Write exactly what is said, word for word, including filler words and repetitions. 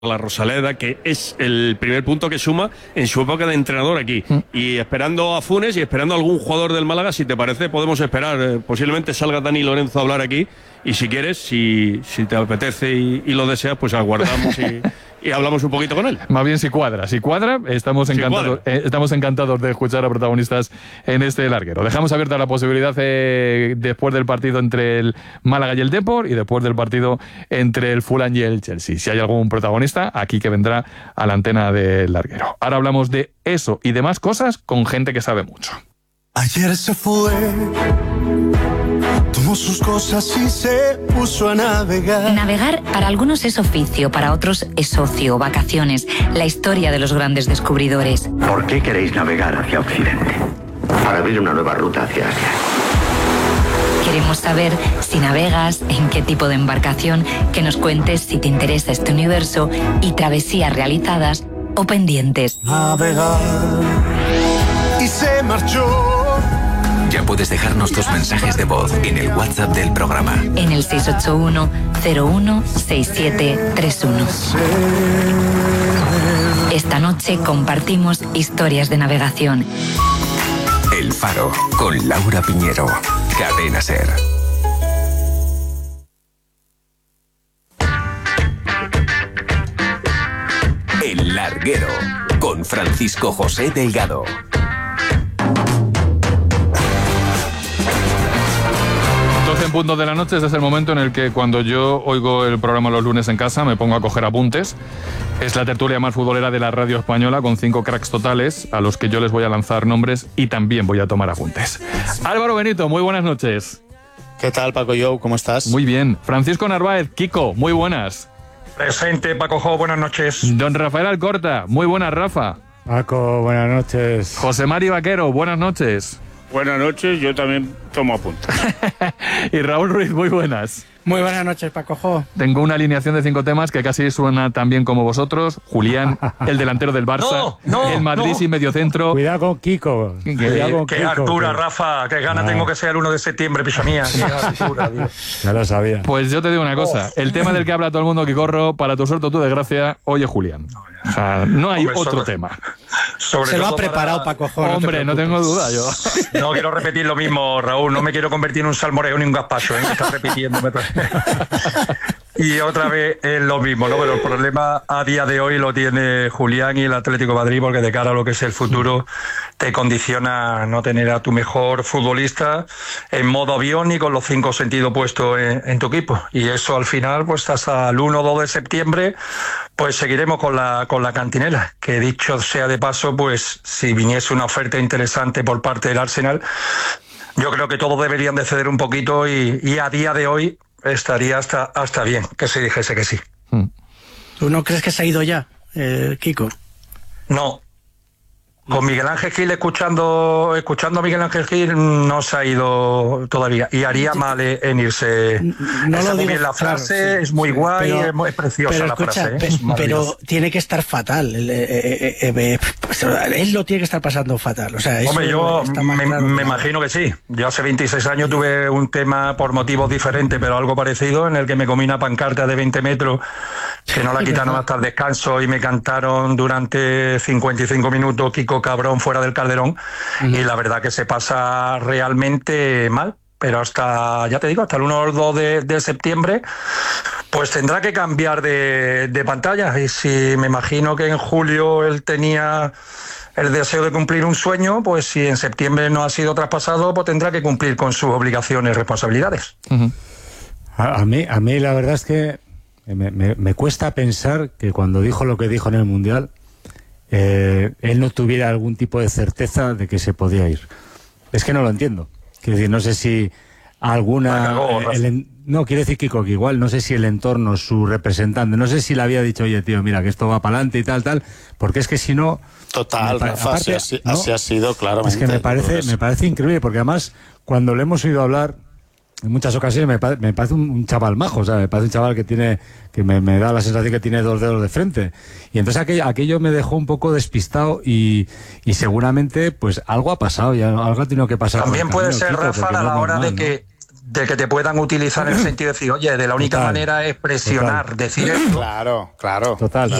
la Rosaleda, que es el primer punto que suma en su época de entrenador aquí. Mm. Y esperando a Funes y esperando a algún jugador del Málaga, si te parece, podemos esperar. Eh, posiblemente salga Dani Lorenzo a hablar aquí. Y si quieres, si, si te apetece y, y lo deseas, pues aguardamos y, y hablamos un poquito con él. Más bien si cuadra. Si cuadra, estamos encantados, si cuadra. Eh, estamos encantados de escuchar a protagonistas en este larguero. Dejamos abierta la posibilidad eh, después del partido entre el Málaga y el Depor y después del partido entre el Fulham y el Chelsea. Si hay algún protagonista, aquí que vendrá a la antena del larguero. Ahora hablamos de eso y demás cosas con gente que sabe mucho. Ayer se fue, tomó sus cosas y se puso a navegar. Navegar para algunos es oficio, para otros es ocio, vacaciones, la historia de los grandes descubridores. ¿Por qué queréis navegar hacia Occidente? Para abrir una nueva ruta hacia Asia. Queremos saber si navegas, en qué tipo de embarcación, que nos cuentes si te interesa este universo y travesías realizadas o pendientes. Navegar y se marchó. Ya puedes dejarnos tus mensajes de voz en el WhatsApp del programa. En el seis ocho uno, cero uno, seis siete tres uno. Esta noche compartimos historias de navegación. El Faro, con Laura Piñero. Cadena SER. El larguero, con Francisco José Delgado. doce en punto de la noche, este es el momento en el que cuando yo oigo el programa los lunes en casa me pongo a coger apuntes. Es la tertulia más futbolera de la radio española con cinco cracks totales a los que yo les voy a lanzar nombres y también voy a tomar apuntes. Álvaro Benito, muy buenas noches. ¿Qué tal, Paco Jou? ¿Cómo estás? Muy bien. Francisco Narváez, Kiko, muy buenas. Presente, Paco Jo, buenas noches. Don Rafael Alcorta, muy buenas, Rafa. Paco, buenas noches. José Mari Vaquero, buenas noches. Buenas noches, yo también tomo apuntes. Y Raúl Ruiz, muy buenas. Muy buenas noches, Paco Jo. Tengo una alineación de cinco temas que casi suena tan bien como vosotros. Julián, el delantero del Barça, no, no, el Madrid no. y mediocentro. Cuidado con Kiko. Cuidado con qué Kiko, altura, que... Rafa. Qué gana ah. tengo que ser el uno de septiembre, picha mía. Qué altura, Dios. Ya lo sabía. Pues yo te digo una cosa. Oh. El tema del que habla todo el mundo, Kikorro, para tu suerte o tu desgracia, oye Julián. O sea, no hay Hombre, otro sobre, tema. Sobre Se lo ha preparado para... Paco Jo. Hombre, no, no tengo duda yo. No quiero repetir lo mismo, Raúl. No me quiero convertir en un salmoreo ni un gazpacho, ¿eh? Estás repitiendo. Y otra vez es lo mismo, ¿no? Pero el problema a día de hoy lo tiene Julián y el Atlético de Madrid, porque de cara a lo que es el futuro te condiciona no tener a tu mejor futbolista en modo avión y con los cinco sentidos puestos en, en tu equipo. Y eso al final, pues hasta el uno o dos de septiembre, pues seguiremos con la, con la cantinela. Que dicho sea de paso, pues si viniese una oferta interesante por parte del Arsenal, yo creo que todos deberían de ceder un poquito y, y a día de hoy estaría hasta, hasta bien que se dijese que sí. ¿Tú no crees que se ha ido ya, eh, Kiko? No. Con Miguel Ángel Gil, escuchando escuchando a Miguel Ángel Gil, no se ha ido todavía. Y haría mal en irse. No Está lo muy digo, bien la frase, claro, sí, es muy sí, guay, pero, es, muy, es preciosa pero la escucha, frase. ¿eh? Pe, pero tiene que estar fatal. Eh, eh, eh, eh, pues, él lo tiene que estar pasando fatal. O sea, Hombre, yo me, claro, me claro. imagino que sí. Yo hace veintiséis años tuve un tema por motivos diferentes, pero algo parecido, en el que me comí una pancarta de veinte metros que no la quitaron hasta el descanso y me cantaron durante cincuenta y cinco minutos Kiko Cabrón fuera del Calderón. Uh-huh. Y la verdad que se pasa realmente mal. Pero hasta, ya te digo, hasta el uno o dos de, de septiembre, pues tendrá que cambiar de, de pantalla. Y si me imagino que en julio él tenía el deseo de cumplir un sueño, pues si en septiembre no ha sido traspasado, pues tendrá que cumplir con sus obligaciones y responsabilidades. Uh-huh. a, a, mí, a mí la verdad es que me, me, me cuesta pensar que cuando dijo lo que dijo en el Mundial, eh, él no tuviera algún tipo de certeza de que se podía ir. Es que no lo entiendo. Quiero decir, no sé si alguna... Bueno, el, el, no, quiere decir Kiko, que igual, no sé si el entorno, su representante, no sé si le había dicho, oye, tío, mira, que esto va para adelante y tal, tal, porque es que si no... Total, pa- Rafa, aparte, así, ¿no? así ha sido, claramente. Es que me parece, me parece increíble, porque además, cuando le hemos oído hablar, en muchas ocasiones me, pa- me parece un, un chaval majo, o sea, me parece un chaval que tiene, que me, me da la sensación que tiene dos dedos de frente. Y entonces aquello, aquello me dejó un poco despistado y, y seguramente, pues algo ha pasado, y algo ha tenido que pasar. También puede camino, ser, Kiko, Rafa, a no la hora normal, de ¿no? que de que te puedan utilizar en el sentido de decir, oye, de la única Total. manera es presionar, Total. decir esto. Claro, claro. Total.